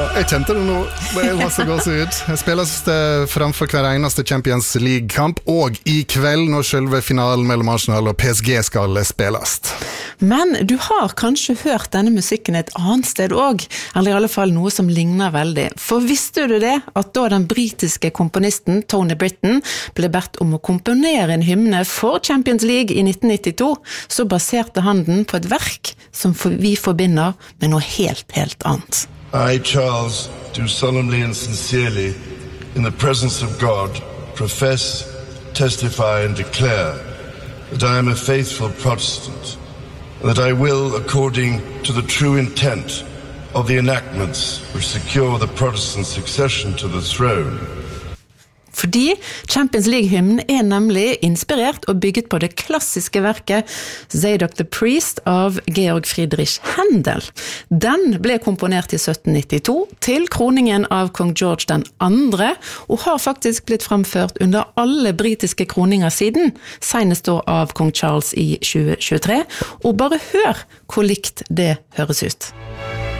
Jeg kjente det nå, det masse gåsehud. Jeg spilles framfor hver eneste Champions League-kamp, og i kveld når selve finalen mellom Arsenal og PSG skal spilles. Men du har kanskje hørt denne musikken et annet sted også, eller i alle fall noe som ligner veldig. For visste du det, at da den britiske komponisten Tony Britton ble bedt om å komponere en hymne for Champions League i 1992, så baserte han den på et verk som vi forbinder med noe helt annet. I, Charles, do solemnly and sincerely, in the presence of God, profess, testify and declare that I am a faithful Protestant, and that I will, according to the true intent of the enactments which secure the Protestant succession to the throne. Fordi Champions League-hymnen nemlig inspirert og bygget på det klassiske verket Zadok the Priest av Georg Friedrich Händel. Den ble komponert i 1792 til kroningen av kong George den andre, og har faktisk blitt fremført under alle britiske kroninger siden, senest da av kong Charles i 2023. Og bare hør hvor likt det høres ut.